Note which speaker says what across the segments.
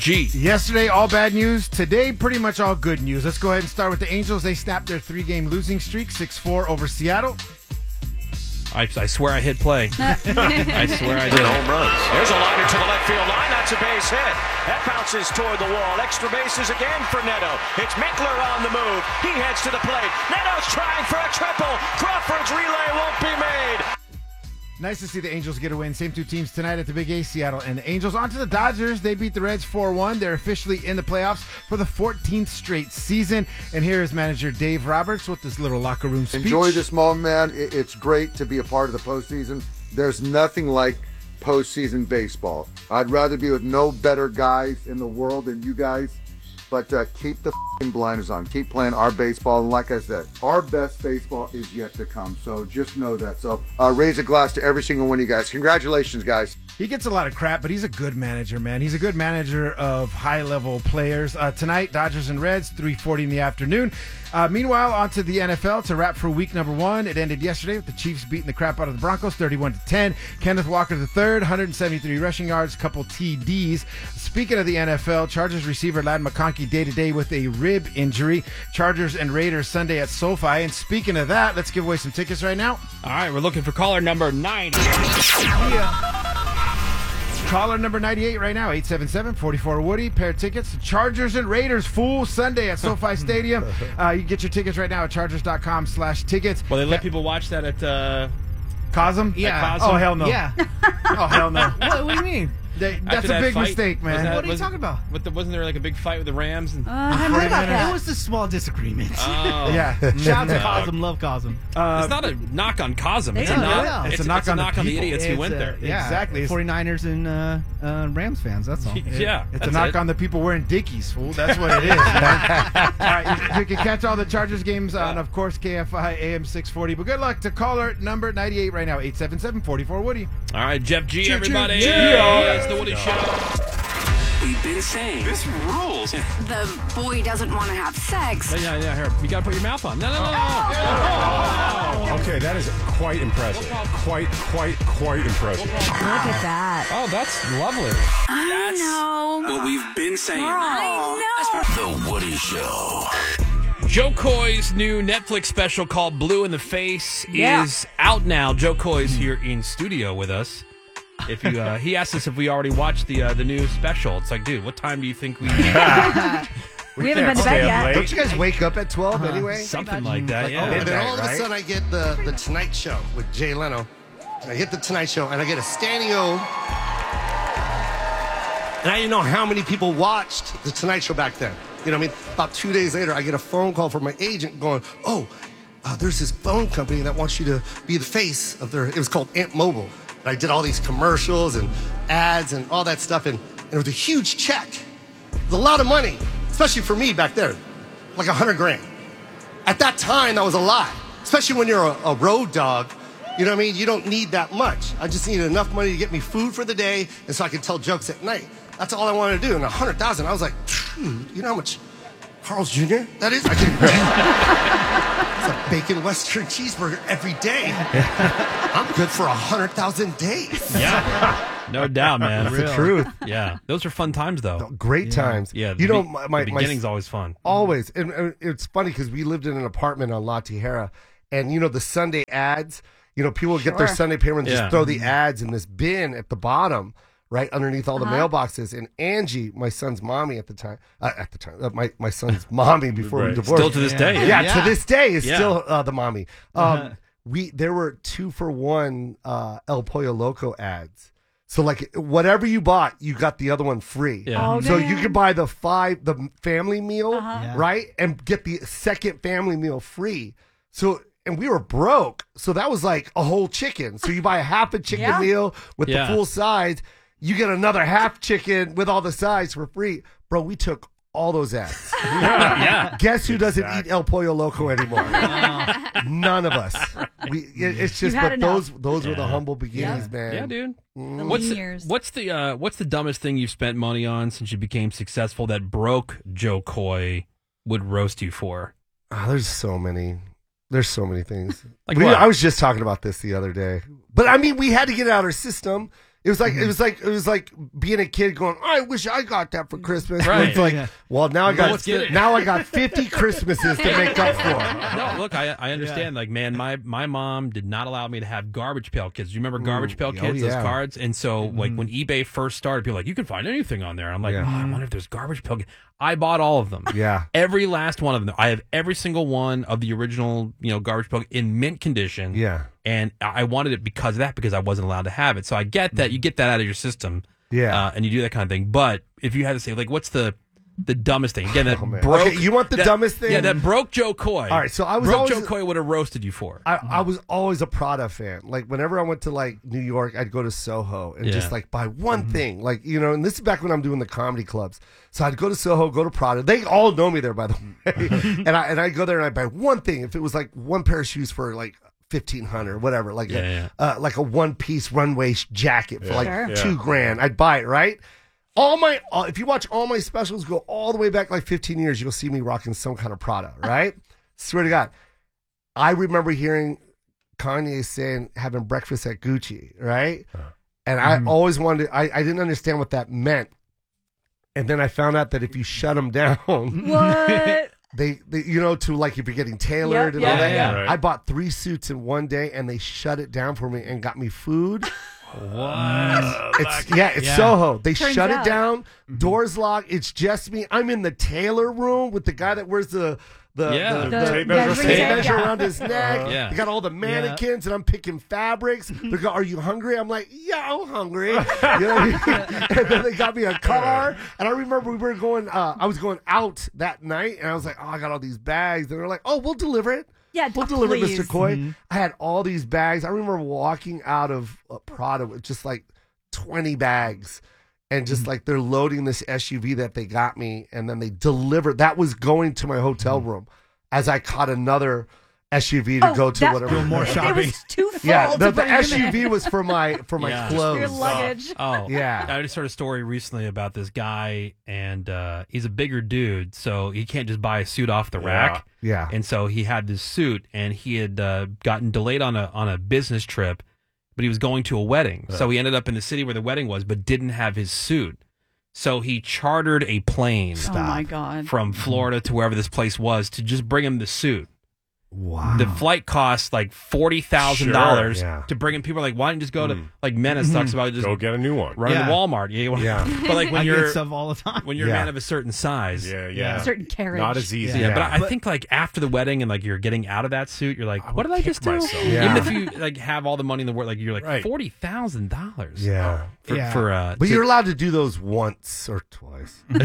Speaker 1: Yesterday, all bad news. Today, pretty much all good news. Let's go ahead and start with the Angels. They snapped their 3-game losing streak, 6-4 over Seattle.
Speaker 2: I swear I hit play. I swear I did.
Speaker 3: Home runs. There's a liner to the left field line. That's a base hit. That bounces toward the wall. Extra bases again for Neto. It's Minkler on the move. He heads to the plate. Neto's trying for a triple. Crawford's relay won't be made.
Speaker 1: Nice to see the Angels get a win. Same two teams tonight at the Big A, Seattle and the Angels. On to the Dodgers. They beat the Reds 4-1. They're officially in the playoffs for the 14th straight season. And here is manager Dave Roberts with this little locker room speech.
Speaker 4: Enjoy this moment, man. It's great to be a part of the postseason. There's nothing like postseason baseball. I'd rather be with no better guys in the world than you guys. But keep the blinders on. Keep playing our baseball. And like I said, our best baseball is yet to come. So just know that. So raise a glass to every single one of you guys. Congratulations, guys.
Speaker 1: He gets a lot of crap, but he's a good manager, man. He's a good manager of high-level players. Tonight, Dodgers and Reds, 3:40 in the afternoon. Meanwhile, on to the NFL to wrap for week number 1. It ended yesterday with the Chiefs beating the crap out of the Broncos, 31-10. Kenneth Walker III, 173 rushing yards, couple TDs. Speaking of the NFL, Chargers receiver Ladd McConkey day-to-day with a rib injury. Chargers and Raiders Sunday at SoFi. And speaking of that, let's give away some tickets right now.
Speaker 2: All right, we're looking for caller number 9.
Speaker 1: Caller number 98 right now, 877-44-WOODY. Pair of tickets. Chargers and Raiders, full Sunday at SoFi Stadium. You can get your tickets right now at chargers.com/tickets.
Speaker 2: Well, they let people watch that at
Speaker 1: Cosm?
Speaker 2: Yeah.
Speaker 1: Oh, hell no.
Speaker 5: Yeah.
Speaker 1: Oh, hell no.
Speaker 5: What do you mean?
Speaker 1: That's a big mistake, man.
Speaker 5: What are you talking about?
Speaker 2: Wasn't there like a big fight with the Rams? And,
Speaker 5: I haven't heard about that. It was a small disagreement.
Speaker 2: oh.
Speaker 1: Yeah.
Speaker 5: Shout out to Cosm. Love Cosm.
Speaker 2: It's not a knock on Cosm. It's
Speaker 5: Yeah,
Speaker 2: a
Speaker 1: it's
Speaker 2: knock on the
Speaker 1: people.
Speaker 2: idiots who went there.
Speaker 5: Yeah,
Speaker 1: Exactly.
Speaker 5: 49ers and Rams fans, that's all.
Speaker 2: Yeah.
Speaker 1: It's a
Speaker 2: that's
Speaker 1: knock
Speaker 2: it.
Speaker 1: on the people wearing Dickies, fool. That's what it is, man. All right, you can catch all the Chargers games on, of course, KFI AM 640. But good luck to caller number 98 right now, 877-44-WOODY.
Speaker 2: All right, Jeff G, everybody. It's the Woody Show.
Speaker 6: We've been saying this rules.
Speaker 7: The boy doesn't want to have sex.
Speaker 2: Yeah, here. You got to put your mouth on. No.
Speaker 8: Okay, that is quite impressive. Quite impressive.
Speaker 7: Look at that.
Speaker 2: Oh, that's lovely.
Speaker 7: I know.
Speaker 6: What we've been saying.
Speaker 7: I know.
Speaker 6: The Woody Show.
Speaker 2: Joe Coy's new Netflix special called Blue in the Face is out now. Joe Coy's here in studio with us. If you, he asked us if we already watched the new special. It's like, dude, what time do you think we?
Speaker 7: We haven't been to bed yet.
Speaker 9: Don't you guys wake up at 12 anyway?
Speaker 2: Something like that, yeah.
Speaker 9: Like,
Speaker 10: And then all of a
Speaker 9: right?
Speaker 10: sudden I get the Tonight Show with Jay Leno. I hit the Tonight Show and I get a standing O. And I didn't know how many people watched the Tonight Show back then. You know what I mean? About 2 days later, I get a phone call from my agent going, there's this phone company that wants you to be the face of it was called Amp Mobile. And I did all these commercials and ads and all that stuff. And it was a huge check. It was a lot of money, especially for me back there, like $100,000. At that time, that was a lot, especially when you're a road dog. You know what I mean? You don't need that much. I just needed enough money to get me food for the day and so I could tell jokes at night. That's all I wanted to do. And $100,000, I was like, you know how much Carl's Jr. that is? I can It's a bacon Western cheeseburger every day. I'm good for 100,000 days.
Speaker 2: Yeah. No doubt, man.
Speaker 9: That's the truth.
Speaker 2: Yeah. Those are fun times, though.
Speaker 9: Great times.
Speaker 2: Yeah.
Speaker 9: You know,
Speaker 2: the beginning's always fun.
Speaker 9: Always. And it's funny because we lived in an apartment on La Tijera, and, you know, the Sunday ads, you know, people would get their Sunday paper and just throw the ads in this bin at the bottom, right underneath all the mailboxes. And Angie, my son's mommy at the time, my son's mommy before we divorced.
Speaker 2: Still to this day.
Speaker 9: Yeah, to this day is still the mommy. There were 2-for-1 El Pollo Loco ads. So like whatever you bought, you got the other one free.
Speaker 2: Yeah.
Speaker 9: So you could buy the family meal, right, and get the second family meal free. So and we were broke, so that was like a whole chicken. So you buy a half a chicken meal with the full sides, you get another half chicken with all the sides for free. Bro, we took all those ads. Guess who doesn't eat El Pollo Loco anymore? None of us. It's just, but those were the humble beginnings, man.
Speaker 2: Yeah, dude.
Speaker 7: The
Speaker 2: What's the dumbest thing you've spent money on since you became successful that broke Joe Coy would roast you for?
Speaker 9: Oh, there's so many things.
Speaker 2: Like what?
Speaker 9: I was just talking about this the other day. But I mean, we had to get it out of our system. It was like being a kid going, I wish I got that for Christmas.
Speaker 2: Right.
Speaker 9: It's like, well, now I got
Speaker 2: let's get it.
Speaker 9: now I got 50 Christmases to make up for.
Speaker 2: No, look, I understand. Like, man, my mom did not allow me to have Garbage Pail Kids. Do you remember Garbage Pail Kids, those cards? And so, like, when eBay first started, people were like, you can find anything on there. And I'm like, I wonder if there's Garbage Pail Kids. I bought all of them.
Speaker 9: Yeah.
Speaker 2: Every last one of them. I have every single one of the original, Garbage Pail in mint condition.
Speaker 9: Yeah.
Speaker 2: And I wanted it because of that, because I wasn't allowed to have it. So I get that. You get that out of your system.
Speaker 9: Yeah.
Speaker 2: And you do that kind of thing. But if you had to say, like, what's the dumbest thing? Again, that broke.
Speaker 9: Okay, you want the dumbest thing?
Speaker 2: Yeah, that broke Joe Coy.
Speaker 9: All right, so I was
Speaker 2: broke
Speaker 9: always,
Speaker 2: Joe Coy would have roasted you for.
Speaker 9: I was always a Prada fan. Like, whenever I went to, like, New York, I'd go to Soho and just, like, buy one thing. Like, and this is back when I'm doing the comedy clubs. So I'd go to Soho, go to Prada. They all know me there, by the way. and I'd go there and I'd buy one thing. If it was, like, one pair of shoes for, like, $1,500, whatever, like like a one-piece runway jacket for like $2,000. I'd buy it, right? If you watch all my specials, go all the way back like 15 years, you'll see me rocking some kind of Prada, right? Swear to God. I remember hearing Kanye saying having breakfast at Gucci, right? And I always wanted, I didn't understand what that meant. And then I found out that if you shut them down,
Speaker 7: What?
Speaker 9: They to like if you're getting tailored and all that.
Speaker 2: Yeah.
Speaker 8: Right.
Speaker 9: I bought 3 suits in one day and they shut it down for me and got me food.
Speaker 2: What?
Speaker 9: It's Soho. They
Speaker 7: Turns
Speaker 9: shut
Speaker 7: out.
Speaker 9: it down. Doors locked. It's just me. I'm in the tailor room with the guy that wears the
Speaker 8: tape
Speaker 9: measure around his neck.
Speaker 2: Yeah.
Speaker 9: They got all the mannequins, and I'm picking fabrics. They go, "Are you hungry?" I'm like, "Yeah, I'm hungry." And then they got me a car. And I remember we were going. I was going out that night, and I was like, "Oh, I got all these bags." And they're like, "Oh, we'll deliver it."
Speaker 7: Yeah,
Speaker 9: We'll deliver it,
Speaker 7: please.
Speaker 9: Mr. Coy. I had all these bags. I remember walking out of Prada with just like 20 bags. And just like they're loading this SUV that they got me, and then they delivered. That was going to my hotel room as I caught another SUV to go to whatever.
Speaker 5: more shopping.
Speaker 7: It was too full.
Speaker 9: Yeah, the
Speaker 7: to bring them in.
Speaker 9: SUV was for my
Speaker 2: Yeah.
Speaker 9: clothes.
Speaker 7: Your luggage.
Speaker 2: Oh,
Speaker 9: Yeah.
Speaker 2: I just heard a story recently about this guy, and he's a bigger dude, so he can't just buy a suit off the rack.
Speaker 9: Yeah.
Speaker 2: And so he had this suit, and he had gotten delayed on a business trip, but he was going to a wedding. So he ended up in the city where the wedding was, but didn't have his suit. So he chartered a plane
Speaker 7: Oh my God.
Speaker 2: from Florida to wherever this place was to just bring him the suit.
Speaker 9: Wow.
Speaker 2: The flight cost like $40,000
Speaker 9: Sure, yeah.
Speaker 2: to bring in. People are like, why don't you just go to, like Menace talks about just
Speaker 8: Go get a new one.
Speaker 2: run
Speaker 5: Yeah.
Speaker 2: to Walmart.
Speaker 9: Yeah.
Speaker 2: But like when
Speaker 5: I get
Speaker 2: you're
Speaker 5: stuff all the time.
Speaker 2: when you're a man of a certain size.
Speaker 8: Yeah.
Speaker 7: Certain carriage.
Speaker 8: Not as easy.
Speaker 2: Yeah, but I think like after the wedding and like you're getting out of that suit, you're like, what did I
Speaker 8: kick
Speaker 2: just do?
Speaker 8: myself.
Speaker 9: Yeah.
Speaker 2: Even if you like have all the money in the world, like you're like
Speaker 8: Right.
Speaker 2: $40,000.
Speaker 9: Yeah.
Speaker 2: For
Speaker 9: But you're allowed to do those once or twice.
Speaker 7: But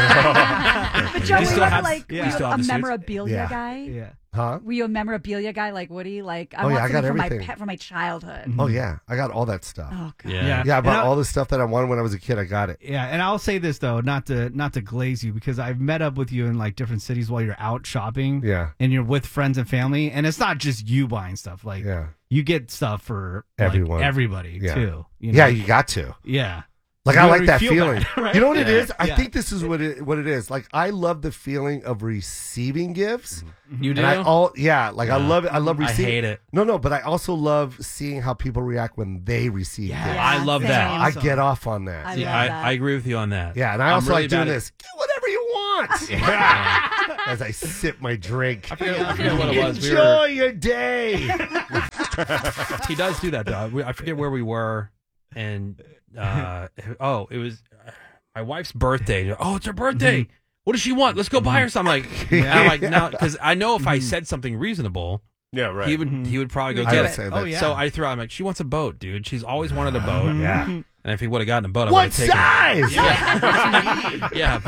Speaker 7: Joe,
Speaker 2: You
Speaker 7: were
Speaker 2: still
Speaker 7: you ever
Speaker 2: have-
Speaker 7: like
Speaker 2: you
Speaker 7: were you
Speaker 2: still
Speaker 7: a
Speaker 2: have the suits?
Speaker 7: memorabilia
Speaker 9: Yeah.
Speaker 7: guy?
Speaker 5: Yeah.
Speaker 9: Huh?
Speaker 7: Were you a memorabilia guy like Woody? Like I
Speaker 9: Oh,
Speaker 7: want
Speaker 9: yeah, I got
Speaker 7: something from my
Speaker 9: everything.
Speaker 7: pet from my childhood.
Speaker 9: Oh, yeah. I got all that stuff.
Speaker 7: Oh God.
Speaker 2: Yeah.
Speaker 9: Yeah, I bought
Speaker 5: And I-
Speaker 9: all the stuff that I wanted when I was a kid. I got it.
Speaker 5: Yeah, and I'll say this though, not to glaze you, because I've met up with you in like different cities while you're out shopping.
Speaker 9: Yeah.
Speaker 5: And you're with friends and family, and it's not just you buying stuff. Like
Speaker 9: Yeah.
Speaker 5: you get stuff for like,
Speaker 9: Everyone.
Speaker 5: everybody
Speaker 9: Yeah.
Speaker 5: too. You know?
Speaker 9: Yeah, you got to.
Speaker 5: Yeah.
Speaker 9: Like,
Speaker 5: You
Speaker 9: I
Speaker 5: don't
Speaker 9: like
Speaker 5: really
Speaker 9: that
Speaker 5: feel
Speaker 9: feeling.
Speaker 5: bad, right?
Speaker 9: You know what it
Speaker 2: Yeah.
Speaker 9: is? I
Speaker 5: Yeah.
Speaker 9: think this is what it is. Like, I love the feeling of receiving gifts.
Speaker 2: You do?
Speaker 9: And I love it. I love
Speaker 2: I
Speaker 9: receiving.
Speaker 2: hate it.
Speaker 9: No, but I also love seeing how people react when they receive
Speaker 5: Yeah.
Speaker 9: gifts.
Speaker 2: I love that.
Speaker 7: same.
Speaker 9: I get off on that.
Speaker 7: I
Speaker 2: See,
Speaker 7: love that.
Speaker 2: I agree with you on that.
Speaker 9: Yeah, and I
Speaker 2: I'm
Speaker 9: also
Speaker 2: really
Speaker 9: like doing
Speaker 2: bad at-
Speaker 9: this. Get whatever you want. As I sip my drink.
Speaker 2: I forget what it was.
Speaker 9: Enjoy your day.
Speaker 2: He does do that though. I forget where we were, and it was my wife's birthday. Oh, it's her birthday. What does she want? Let's go buy her something. I'm like no, because I know if I said something reasonable,
Speaker 8: Yeah, right.
Speaker 2: he would probably go
Speaker 9: I
Speaker 2: get
Speaker 9: would
Speaker 2: it.
Speaker 9: say that.
Speaker 5: Oh, yeah.
Speaker 2: So I threw out. I'm like, she wants a boat, dude. She's always wanted a boat.
Speaker 9: Yeah.
Speaker 2: And if he would have gotten a boat, I would
Speaker 9: What
Speaker 2: have taken
Speaker 9: size?
Speaker 2: it. Yeah,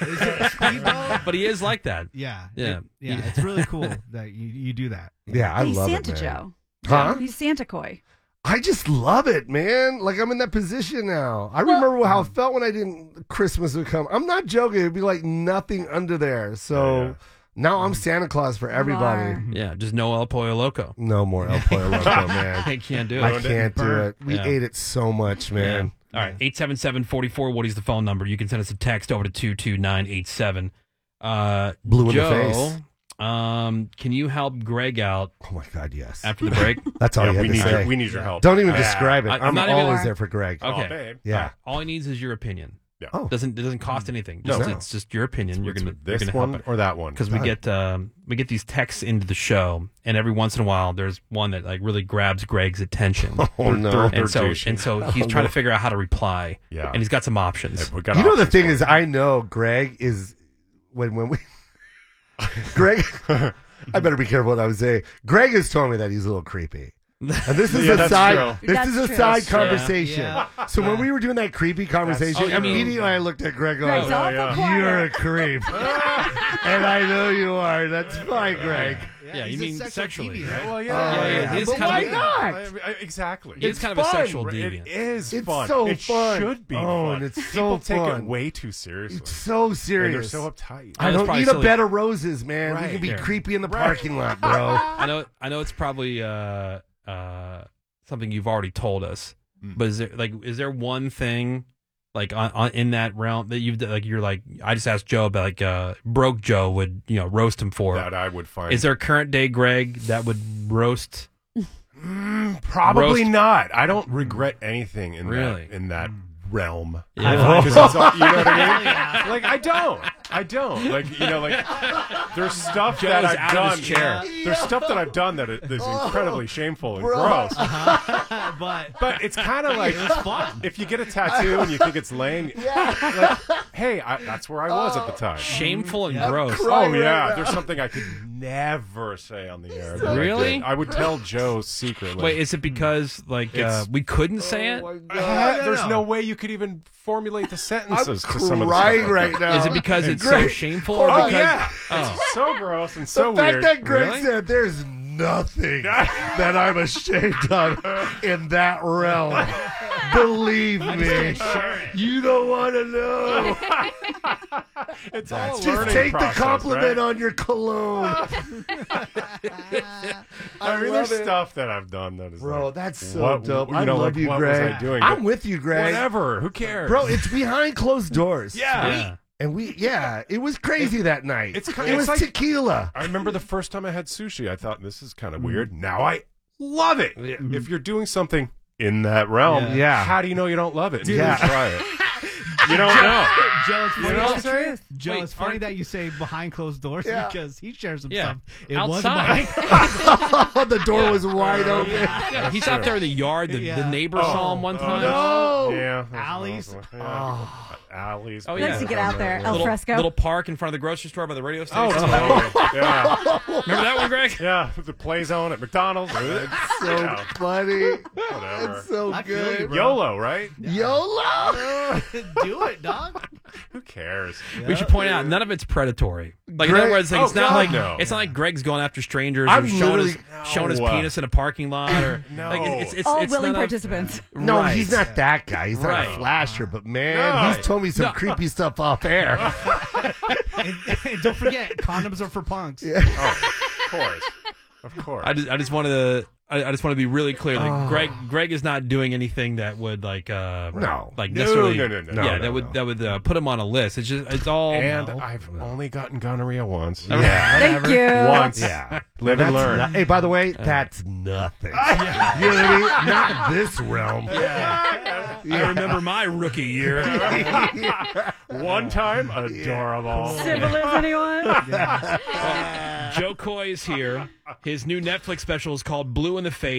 Speaker 2: but he is like that.
Speaker 5: Yeah.
Speaker 2: Yeah.
Speaker 5: It's really cool that you do that.
Speaker 9: Yeah, I
Speaker 7: He's
Speaker 9: love
Speaker 7: Santa
Speaker 9: it, man.
Speaker 7: Joe.
Speaker 9: Huh?
Speaker 7: He's Santa Coy.
Speaker 9: I just love it, man. Like, I'm in that position now. I remember how it felt when I didn't, Christmas would come. I'm not joking. It'd be like nothing under there. So now I'm Santa Claus for everybody.
Speaker 7: are.
Speaker 2: Yeah, just no El Pollo Loco.
Speaker 9: No more El Pollo Loco, man.
Speaker 2: I can't do it.
Speaker 9: I can't do it. We
Speaker 2: Yeah.
Speaker 9: ate it so much, man.
Speaker 2: All right, 877-44 Woody's the phone number. You can send us a text over to 22987.
Speaker 9: Blue in
Speaker 2: Joe,
Speaker 9: the face.
Speaker 2: Can you help Greg out?
Speaker 9: Oh my God, yes.
Speaker 2: After the break,
Speaker 9: that's all you had to say.
Speaker 8: We need your help.
Speaker 9: Don't even describe it.
Speaker 2: I'm
Speaker 9: I'm
Speaker 2: not
Speaker 9: always
Speaker 2: even-
Speaker 9: there for Greg.
Speaker 2: Okay.
Speaker 8: Oh, babe.
Speaker 9: Yeah.
Speaker 2: All he needs is your opinion.
Speaker 8: Yeah.
Speaker 9: Oh.
Speaker 2: It doesn't cost anything.
Speaker 8: No.
Speaker 2: It's just your opinion. You're gonna
Speaker 8: this
Speaker 2: you're gonna
Speaker 8: one
Speaker 2: help it.
Speaker 8: or that one
Speaker 2: because we get these texts into the show, and every once in a while there's one that like really grabs Greg's attention.
Speaker 9: Oh no!
Speaker 2: And so he's trying to figure out how to reply.
Speaker 8: Yeah.
Speaker 2: And he's got some options.
Speaker 8: We got
Speaker 9: You know the
Speaker 8: options
Speaker 9: thing
Speaker 8: for
Speaker 9: is, I know Greg is when we Greg. I better be careful what I would say. Greg has told me that he's a little creepy. And this is
Speaker 8: Yeah,
Speaker 9: a
Speaker 8: that's
Speaker 9: side.
Speaker 8: true.
Speaker 9: This
Speaker 7: That's
Speaker 9: is a
Speaker 7: true.
Speaker 9: side
Speaker 2: That's true.
Speaker 9: conversation.
Speaker 5: Yeah.
Speaker 9: So when we were doing that creepy conversation,
Speaker 2: Oh, you mean-
Speaker 9: immediately I looked at Greg going,
Speaker 7: Greg's awful quiet.
Speaker 9: "You're a creep," and I know you are. That's fine, Greg.
Speaker 2: Yeah, you
Speaker 5: he's a
Speaker 2: mean
Speaker 5: sexual
Speaker 2: sexually,
Speaker 5: deviant.
Speaker 2: right?
Speaker 8: Well,
Speaker 2: yeah. He is
Speaker 9: But
Speaker 2: kind
Speaker 9: why
Speaker 2: of a-
Speaker 9: not?
Speaker 8: Exactly.
Speaker 2: He is
Speaker 9: It's
Speaker 2: kind of a
Speaker 9: fun.
Speaker 2: sexual
Speaker 8: It
Speaker 2: deviant.
Speaker 8: is
Speaker 9: It's
Speaker 8: fun.
Speaker 9: so
Speaker 8: it
Speaker 9: fun.
Speaker 8: should be
Speaker 9: Oh,
Speaker 8: fun.
Speaker 9: and it's
Speaker 8: People
Speaker 9: so
Speaker 8: take
Speaker 9: fun.
Speaker 8: it way too seriously.
Speaker 9: It's so
Speaker 8: And
Speaker 9: serious.
Speaker 8: they're so uptight.
Speaker 9: I
Speaker 2: That's
Speaker 9: don't
Speaker 2: probably
Speaker 9: need a
Speaker 2: silly.
Speaker 9: bed of roses, man. We
Speaker 8: Right.
Speaker 9: can be
Speaker 2: Yeah.
Speaker 9: creepy in the parking lot, bro.
Speaker 2: I know it's probably something you've already told us, but is there one thing like on in that realm that you're like I just asked Joe about like broke Joe would roast him for?
Speaker 8: That I would find.
Speaker 2: Is there current day Greg that would roast?
Speaker 8: Probably
Speaker 2: roast?
Speaker 8: not. I don't regret anything in
Speaker 2: Really?
Speaker 8: that realm.
Speaker 2: Yeah.
Speaker 8: 'Cause it's all- you know what I mean? Like I don't. Like there's stuff
Speaker 2: Joe
Speaker 8: that
Speaker 2: is
Speaker 8: I've
Speaker 2: out
Speaker 8: done.
Speaker 2: of his chair.
Speaker 8: There's stuff that I've done that is incredibly shameful and gross. But it's kind of like if you get a tattoo and you think it's lame, like, hey, that's where I was at the time.
Speaker 2: Shameful and gross.
Speaker 8: Oh yeah, there's something I could never say on the air. that I
Speaker 2: Really?
Speaker 8: did. I would tell Joe secretly.
Speaker 2: Wait, is it because like we couldn't say it?
Speaker 8: There's no way you could even formulate the sentences to some of the
Speaker 9: Crying
Speaker 8: stuff.
Speaker 9: right now.
Speaker 2: Is it because it's so
Speaker 9: Greg-
Speaker 2: shameful?
Speaker 9: Oh,
Speaker 2: Or
Speaker 8: Oh
Speaker 2: because,
Speaker 8: yeah,
Speaker 2: Oh.
Speaker 8: it's so gross and
Speaker 9: The
Speaker 8: so
Speaker 9: fact
Speaker 8: weird.
Speaker 9: that Greg
Speaker 2: Really?
Speaker 9: said there's nothing that I'm ashamed of in that realm. Believe me, you don't want to know.
Speaker 8: It's all
Speaker 9: Just
Speaker 8: learning
Speaker 9: take
Speaker 8: process,
Speaker 9: the compliment
Speaker 8: right?
Speaker 9: on your cologne.
Speaker 8: I mean, there's
Speaker 9: love it.
Speaker 8: stuff that I've done that is
Speaker 9: Bro,
Speaker 8: like,
Speaker 9: that's so
Speaker 8: what,
Speaker 9: dope.
Speaker 8: You
Speaker 9: I
Speaker 8: know,
Speaker 9: love
Speaker 8: like,
Speaker 9: you,
Speaker 8: what
Speaker 9: Greg.
Speaker 8: was I doing?
Speaker 9: I'm with you, Greg.
Speaker 8: Whatever. Who cares,
Speaker 9: Bro, it's behind closed doors.
Speaker 8: Yeah.
Speaker 9: And it was crazy that night.
Speaker 8: It's
Speaker 9: it was
Speaker 8: like-
Speaker 9: tequila.
Speaker 8: I remember the first time I had sushi. I thought this is kind of weird. Now I love it. If you're doing something in that realm,
Speaker 9: Yeah.
Speaker 8: how do you know you don't love it?
Speaker 9: Dude.
Speaker 8: You
Speaker 9: Yeah.
Speaker 8: try it. You don't know.
Speaker 5: Joe, it's
Speaker 8: You
Speaker 5: funny,
Speaker 8: know what I'm saying?
Speaker 5: Joe,
Speaker 2: Wait,
Speaker 5: it's funny
Speaker 2: aren't-
Speaker 5: that you say behind closed doors
Speaker 9: Yeah.
Speaker 5: because he shares some
Speaker 2: Yeah.
Speaker 5: stuff. It
Speaker 2: Outside.
Speaker 5: wasn't
Speaker 9: The door was wide open.
Speaker 2: Yeah, he's out there in the yard. The
Speaker 5: Yeah.
Speaker 2: neighbor saw him one time.
Speaker 9: No.
Speaker 8: Yeah.
Speaker 5: Alleys?
Speaker 8: Alleys.
Speaker 2: Oh,
Speaker 7: He
Speaker 2: yeah.
Speaker 7: likes to get out there. El
Speaker 2: Little,
Speaker 7: Fresco.
Speaker 2: little park in front of the grocery store by the radio station.
Speaker 8: Oh, totally. Yeah.
Speaker 2: Remember that one, Greg?
Speaker 8: Yeah. The play zone at McDonald's.
Speaker 9: So funny.
Speaker 8: Whatever.
Speaker 9: It's so
Speaker 5: I feel you,
Speaker 9: good.
Speaker 5: bro.
Speaker 8: YOLO, right?
Speaker 9: YOLO.
Speaker 5: Do it, dog.
Speaker 8: Who cares?
Speaker 2: We should point out none of it's predatory. Like in
Speaker 9: Greg-
Speaker 2: other words, like,
Speaker 8: Oh,
Speaker 2: it's not
Speaker 8: God,
Speaker 2: like
Speaker 8: no.
Speaker 2: it's not like Greg's going after strangers
Speaker 9: I'm
Speaker 2: or showing his,
Speaker 9: literally-
Speaker 2: showing his
Speaker 8: No.
Speaker 2: penis in a parking lot or
Speaker 8: No.
Speaker 2: like it's
Speaker 7: All
Speaker 2: it's
Speaker 7: willing
Speaker 2: none of-
Speaker 7: participants.
Speaker 9: No,
Speaker 2: Right.
Speaker 9: he's not that guy. He's not
Speaker 2: Right.
Speaker 9: a flasher, but man,
Speaker 8: No.
Speaker 9: he's told me some
Speaker 2: No.
Speaker 9: creepy stuff off air.
Speaker 5: And don't forget, condoms are for punks.
Speaker 8: Oh, of course. Of course.
Speaker 2: I just wanted to. I just want to be really clear that Greg is not doing anything that would like
Speaker 9: No.
Speaker 2: like
Speaker 8: No,
Speaker 2: necessarily
Speaker 8: no,
Speaker 2: yeah
Speaker 8: no,
Speaker 2: that would put him on a list. It's just it's all
Speaker 8: and I've only gotten gonorrhea once.
Speaker 9: Yeah.
Speaker 7: Thank you.
Speaker 8: Once.
Speaker 9: Yeah.
Speaker 8: Live and
Speaker 9: That's
Speaker 8: learn.
Speaker 9: no- hey, by the way, that's nothing. You know what I mean? Not this realm.
Speaker 2: I remember my rookie year.
Speaker 8: One time, adorable.
Speaker 7: Syphilis, anyone?
Speaker 2: Joe Coy is here. His new Netflix special is called Blue in the Face.